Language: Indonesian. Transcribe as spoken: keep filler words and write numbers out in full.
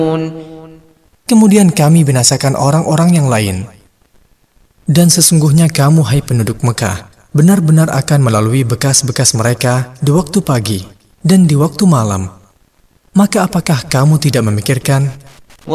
Kemudian kami binasakan orang-orang yang lain. Dan sesungguhnya kamu, hai penduduk Mekah, benar-benar akan melalui bekas-bekas mereka di waktu pagi dan di waktu malam. Maka apakah kamu tidak memikirkan